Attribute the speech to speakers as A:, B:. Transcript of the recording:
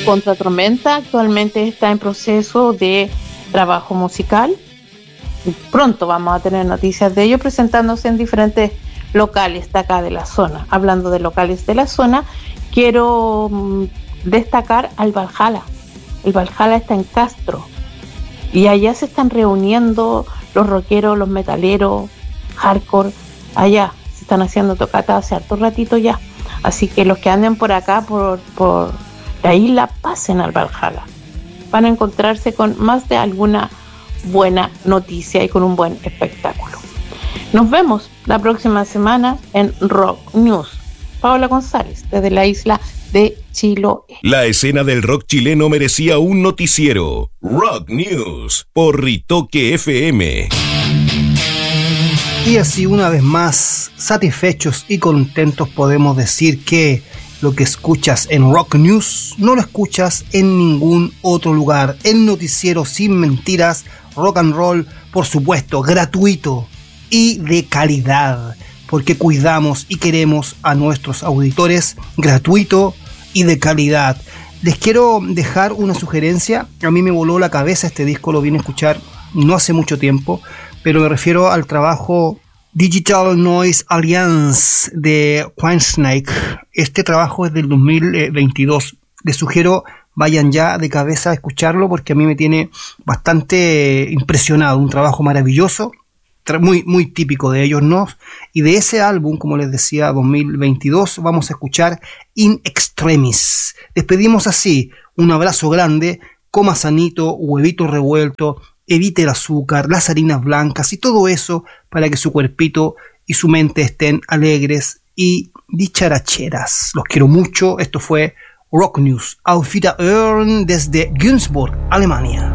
A: Contra Tormenta actualmente está en proceso de trabajo musical. Pronto vamos a tener noticias de ellos presentándose en diferentes locales de acá de la zona. Hablando de locales de la zona, quiero destacar al Valhalla. El Valhalla está en Castro y allá se están reuniendo los rockeros, los metaleros, hardcore. Allá se están haciendo tocatas hace harto ratito ya. Así que los que anden por acá, por la isla, pasen al Valhalla. Van a encontrarse con más de alguna buena noticia y con un buen espectáculo. Nos vemos la próxima semana en Rock News. Paola González, desde la isla de Chiloé.
B: La escena del rock chileno merecía un noticiero. Rock News por Ritoque FM.
C: Y así, una vez más, satisfechos y contentos, podemos decir que lo que escuchas en Rock News no lo escuchas en ningún otro lugar. El noticiero sin mentiras, rock and roll, por supuesto, gratuito y de calidad, porque cuidamos y queremos a nuestros auditores, gratuito y de calidad. Les quiero dejar una sugerencia. A mí me voló la cabeza este disco, lo vine a escuchar no hace mucho tiempo, pero me refiero al trabajo Digital Noise Alliance de Queensrÿche. Este trabajo es del 2022. Les sugiero vayan ya de cabeza a escucharlo porque a mí me tiene bastante impresionado. Un trabajo maravilloso, muy típico de ellos, ¿no? Y de ese álbum, como les decía, 2022, vamos a escuchar In Extremis. Despedimos así. Un abrazo grande, coma sanito, huevito revuelto, evite el azúcar, las harinas blancas y todo eso para que su cuerpito y su mente estén alegres y dicharacheras. Los quiero mucho. Esto fue Rock News. Auf Wiederhören desde Günzburg, Alemania.